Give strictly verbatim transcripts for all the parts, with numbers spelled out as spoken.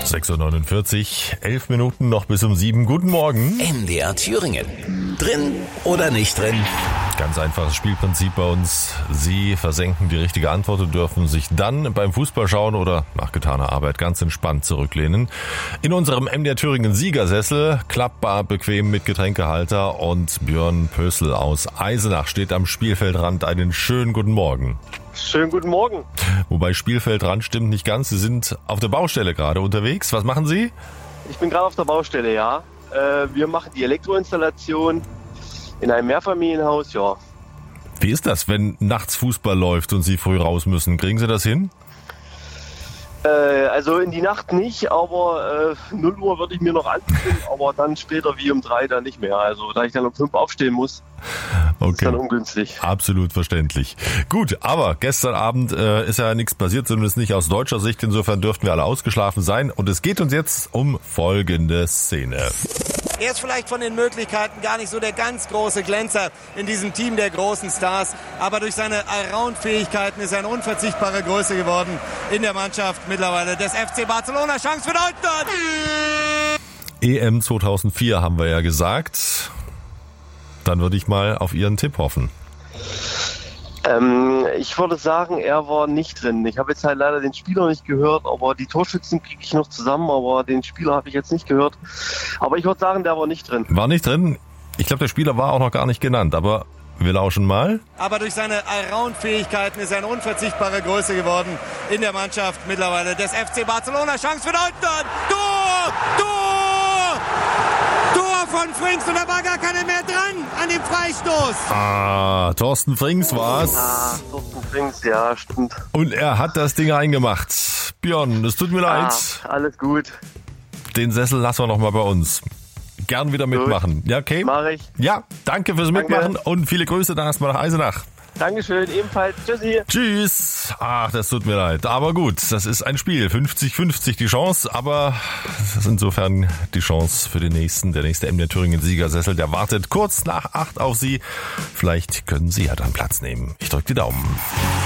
sechs Uhr neunundvierzig, elf Minuten noch bis um sieben. Guten Morgen. M D R Thüringen. Drin oder nicht drin? Ganz einfaches Spielprinzip bei uns. Sie versenken die richtige Antwort und dürfen sich dann beim Fußballschauen oder nach getaner Arbeit ganz entspannt zurücklehnen. In unserem M D R Thüringen Siegersessel, klappbar, bequem mit Getränkehalter, und Björn Pössl aus Eisenach steht am Spielfeldrand. Einen schönen guten Morgen. Schönen guten Morgen. Wobei Spielfeldrand stimmt nicht ganz. Sie sind auf der Baustelle gerade unterwegs. Was machen Sie? Ich bin gerade auf der Baustelle, ja. Äh, wir machen die Elektroinstallation in einem Mehrfamilienhaus, ja. Wie ist das, wenn nachts Fußball läuft und Sie früh raus müssen? Kriegen Sie das hin? Äh, also in die Nacht nicht, aber äh, null Uhr würde ich mir noch anziehen, aber dann später wie um drei dann nicht mehr. Also da ich dann um fünf aufstehen muss, okay. Ist dann ungünstig. Absolut verständlich. Gut, aber gestern Abend äh, ist ja nichts passiert, zumindest nicht aus deutscher Sicht. Insofern dürften wir alle ausgeschlafen sein. Und es geht uns jetzt um folgende Szene. Er ist vielleicht von den Möglichkeiten gar nicht so der ganz große Glänzer in diesem Team der großen Stars. Aber durch seine Allround-Fähigkeiten ist er eine unverzichtbare Größe geworden in der Mannschaft mittlerweile des F C Barcelona. Chance für Deutschland! E M zweitausendvier haben wir ja gesagt. Dann würde ich mal auf Ihren Tipp hoffen. Ähm, ich würde sagen, er war nicht drin. Ich habe jetzt halt leider den Spieler nicht gehört, aber die Torschützen kriege ich noch zusammen, aber den Spieler habe ich jetzt nicht gehört. Aber ich würde sagen, der war nicht drin. War nicht drin? Ich glaube, der Spieler war auch noch gar nicht genannt, aber wir lauschen mal. Aber durch seine Allround-Fähigkeiten ist er eine unverzichtbare Größe geworden in der Mannschaft mittlerweile des F C Barcelona. Chance für Deutschland! Tor! Tor! Tor von Frings, und da war gar keiner mehr dran an dem Freistoß. Ah, Thorsten Frings war's. Ah, Thorsten Frings, ja, stimmt. Und er hat das Ding eingemacht. Björn, es tut mir leid. Ah, alles gut. Den Sessel lassen wir noch mal bei uns. Gern wieder mitmachen. Ja, okay? Mach ich. Ja, danke fürs Danke. Mitmachen und viele Grüße dann erstmal nach Eisenach. Dankeschön, ebenfalls. Tschüssi. Tschüss. Ach, das tut mir leid. Aber gut, das ist ein Spiel. fünfzig fünfzig die Chance, aber das ist insofern die Chance für den nächsten. Der nächste M D R Thüringen Siegersessel, der wartet kurz nach acht auf Sie. Vielleicht können Sie ja dann Platz nehmen. Ich drücke die Daumen.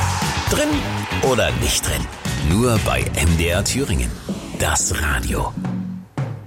Drin oder nicht drin? Nur bei M D R Thüringen. Das Radio.